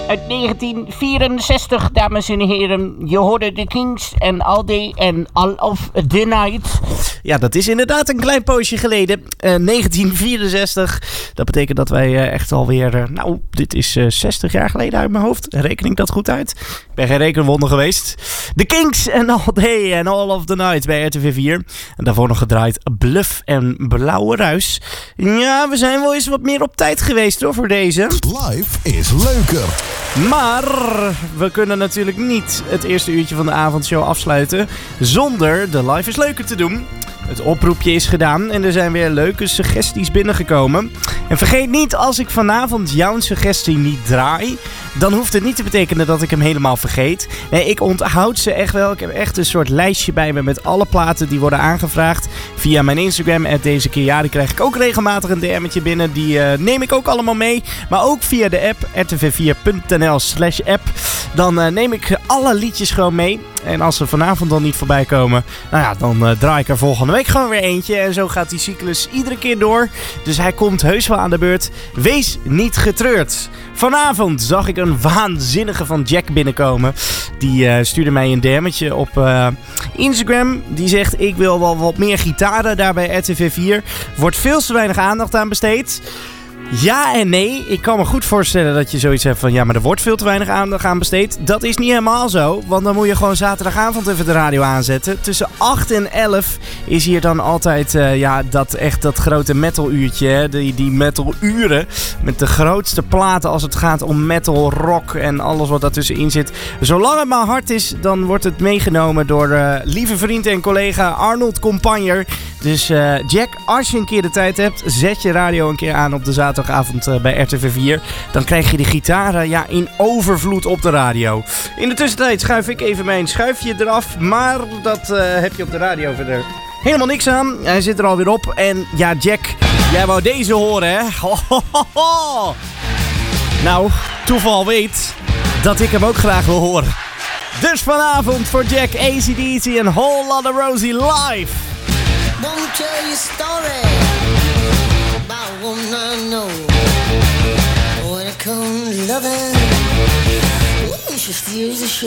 uit 1964, dames en heren. Je hoorde de Kings en All Day en All of the Night. Ja, dat is inderdaad een klein poosje geleden. 1964. Dat betekent dat wij echt alweer... dit is 60 jaar geleden uit mijn hoofd. Reken ik dat goed uit? Ik ben geen rekenwonder geweest. The Kings en All Day en All of the Night bij RTV 4. En daarvoor nog gedraaid Bluff en Blauwe Ruis. Ja, we zijn wel eens wat meer op tijd geweest hoor voor deze. Live is leuker. Maar we kunnen natuurlijk niet het eerste uurtje van de avondshow afsluiten zonder de Live is leuker te doen. Het oproepje is gedaan en er zijn weer leuke suggesties binnengekomen. En vergeet niet, als ik vanavond jouw suggestie niet draai, dan hoeft het niet te betekenen dat ik hem helemaal vergeet. Nee, ik onthoud ze echt wel. Ik heb echt een soort lijstje bij me met alle platen die worden aangevraagd via mijn Instagram. En deze keer, ja, die krijg ik ook regelmatig een DM'tje binnen. Die neem ik ook allemaal mee. Maar ook via de app, rtv4.nl/app. Dan neem ik alle liedjes gewoon mee. En als ze vanavond dan niet voorbij komen, dan draai ik er volgende week gewoon weer eentje. En zo gaat die cyclus iedere keer door. Dus hij komt heus wel aan de beurt. Wees niet getreurd. Vanavond zag ik een waanzinnige van Jack binnenkomen. Die stuurde mij een DM'tje op Instagram. Die zegt, ik wil wel wat meer gitaren daar bij RTV 4. Wordt veel te weinig aandacht aan besteed. Ja en nee. Ik kan me goed voorstellen dat je zoiets hebt van... ja, maar er wordt veel te weinig aandacht aan besteed. Dat is niet helemaal zo. Want dan moet je gewoon zaterdagavond even de radio aanzetten. Tussen 8 en 11 is hier dan altijd dat grote metal uurtje. Hè? Die metal uren. Met de grootste platen als het gaat om metal, rock en alles wat daartussenin zit. Zolang het maar hard is, dan wordt het meegenomen door lieve vriend en collega Arnold Compagner. Dus Jack, als je een keer de tijd hebt, zet je radio een keer aan op de zaterdagavond bij RTV 4. Dan krijg je de gitaren in overvloed op de radio. In de tussentijd schuif ik even mijn schuifje eraf. Maar dat heb je op de radio verder helemaal niks aan. Hij zit er alweer op. En ja, Jack, jij wou deze horen, hè? Nou, toeval weet dat ik hem ook graag wil horen. Dus vanavond voor Jack, AC/DC en Whole Lotta Rosie live. Let me tell you a story about a woman I know. When it comes to loving, ooh, she steals the show.